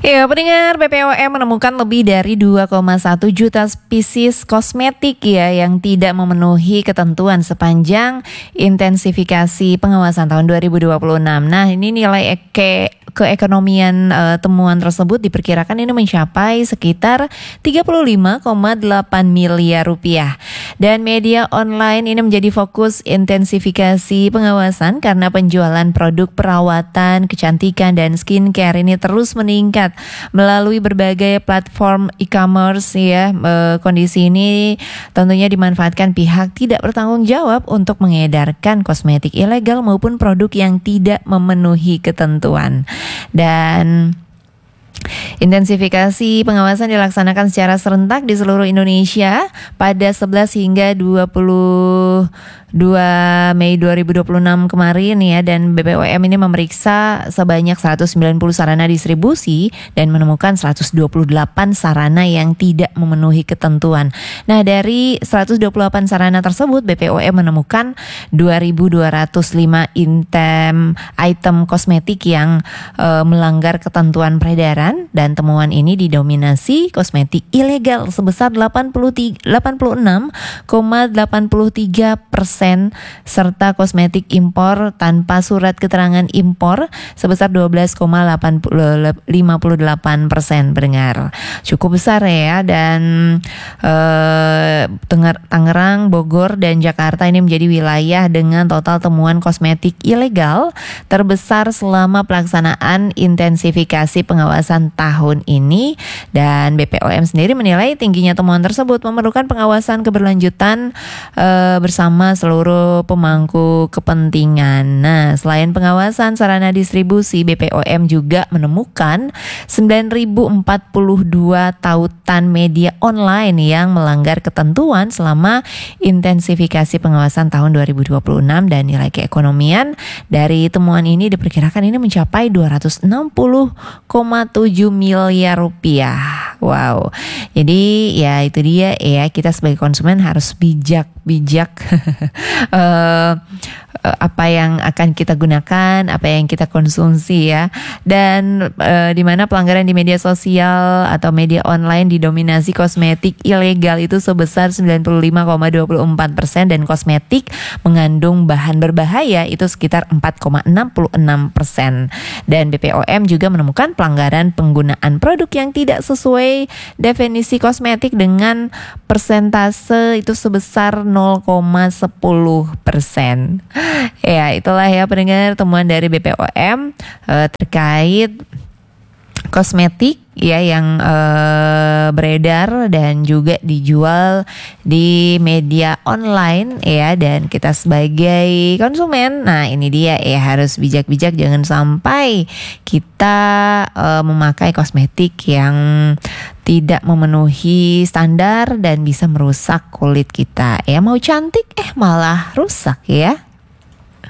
Ya, pendengar, BPOM menemukan lebih dari 2,1 juta spesies kosmetik ya yang tidak memenuhi ketentuan sepanjang intensifikasi pengawasan tahun 2026. Nah, ini nilai keekonomian temuan tersebut diperkirakan ini mencapai sekitar 35,8 miliar rupiah. Dan media online ini menjadi fokus intensifikasi pengawasan karena penjualan produk perawatan, kecantikan, dan skincare ini terus meningkat melalui berbagai platform e-commerce ya. Kondisi ini tentunya dimanfaatkan pihak tidak bertanggung jawab untuk mengedarkan kosmetik ilegal maupun produk yang tidak memenuhi ketentuan. Dan intensifikasi pengawasan dilaksanakan secara serentak di seluruh Indonesia pada 11 hingga 22 Mei 2026 kemarin ya, dan BPOM ini memeriksa sebanyak 190 sarana distribusi dan menemukan 128 sarana yang tidak memenuhi ketentuan. Nah, dari 128 sarana tersebut BPOM menemukan 2.205 item kosmetik yang melanggar ketentuan peredaran, dan temuan ini didominasi kosmetik ilegal sebesar 86,83% serta kosmetik impor tanpa surat keterangan impor sebesar 12,58%. Pendengar, cukup besar ya. Dan Tangerang, Bogor, dan Jakarta ini menjadi wilayah dengan total temuan kosmetik ilegal terbesar selama pelaksanaan intensifikasi pengawasan tahun ini. Dan BPOM sendiri menilai tingginya temuan tersebut memerlukan pengawasan keberlanjutan bersama seluruh pemangku kepentingan. Nah, selain pengawasan sarana distribusi, BPOM juga menemukan 9.042 tautan media online yang melanggar ketentuan selama intensifikasi pengawasan tahun 2026, dan nilai keekonomian dari temuan ini diperkirakan ini mencapai 260,7 miliar rupiah. Wow. Jadi ya itu dia ya, kita sebagai konsumen harus bijak apa yang akan kita gunakan, apa yang kita konsumsi ya. Dan di mana pelanggaran di media sosial atau media online didominasi kosmetik ilegal itu sebesar 95,24%, dan kosmetik mengandung bahan berbahaya itu sekitar 4,66%. Dan BPOM juga menemukan pelanggaran penggunaan produk yang tidak sesuai definisi kosmetik dengan persentase itu sebesar 0,10%. Ya, itulah ya pendengar temuan dari BPOM terkait kosmetik ya yang beredar dan juga dijual di media online ya. Dan kita sebagai konsumen, nah ini dia ya, harus bijak-bijak, jangan sampai kita memakai kosmetik yang tidak memenuhi standar dan bisa merusak kulit kita ya. Mau cantik malah rusak ya.